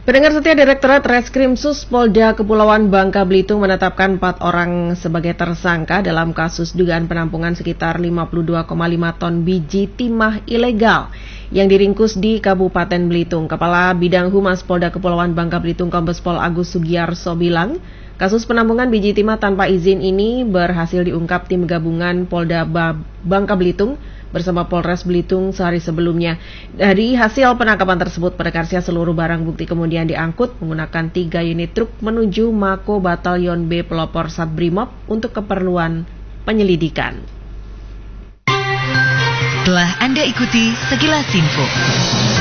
Pendengar setia, Direktorat Reskrimsus Polda Kepulauan Bangka Belitung menetapkan 4 orang sebagai tersangka dalam kasus dugaan penampungan sekitar 52,5 ton biji timah ilegal yang diringkus di Kabupaten Belitung. Kepala Bidang Humas Polda Kepulauan Bangka Belitung Kombes Pol Agus Sugiyarso bilang, kasus penampungan biji timah tanpa izin ini berhasil diungkap tim gabungan Polda Bangka Belitung bersama Polres Belitung sehari sebelumnya. Dari hasil penangkapan tersebut, perekarnya seluruh barang bukti kemudian diangkut menggunakan 3 unit truk menuju Mako Batalion B Pelopor Satbrimob untuk keperluan penyelidikan. Telah Anda ikuti sekilas info.